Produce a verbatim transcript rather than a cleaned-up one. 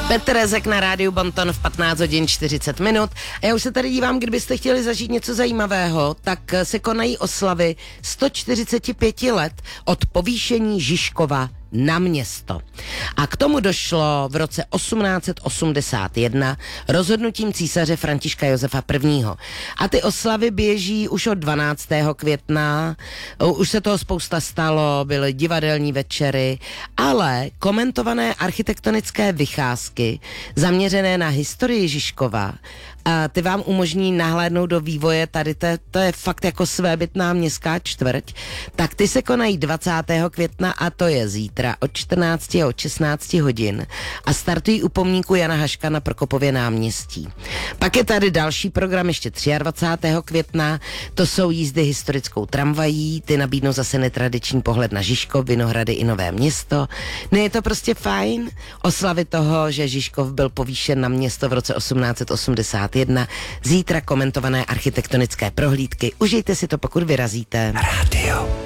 Petr Rezek na rádiu Bonton v patnáct hodin čtyřicet minut. A já už se tady dívám, kdybyste chtěli zažít něco zajímavého, tak se konají oslavy sto čtyřicet pět let od povýšení Žižkova na město. A k tomu došlo v roce osmnáct osmdesát jedna rozhodnutím císaře Františka Josefa prvního. A ty oslavy běží už od dvanáctého května, už se toho spousta stalo, byly divadelní večery, ale komentované architektonické vycházky zaměřené na historii Žižkova, a ty vám umožní nahlédnout do vývoje tady, to, to je fakt jako svébytná městská čtvrť, tak ty se konají dvacátého května a to je zítra od čtrnácti a od šestnácti hodin a startují u pomníku Jana Haška na Prokopově náměstí. Pak je tady další program ještě dvacátého třetího května, to jsou jízdy historickou tramvají, ty nabídnou zase netradiční pohled na Žižkov, Vinohrady i Nové Město. Ne, je to prostě fajn oslavy toho, že Žižkov byl povýšen na město v roce osmnáct osmdesát jedna. Zítra komentované architektonické prohlídky. Užijte si to, pokud vyrazíte. Rádio